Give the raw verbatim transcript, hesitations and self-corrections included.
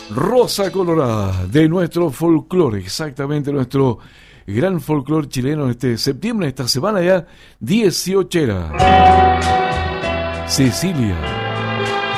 Rosa Colorada, de nuestro folclore, exactamente nuestro gran folclore chileno en este septiembre, esta semana ya dieciochera. Cecilia.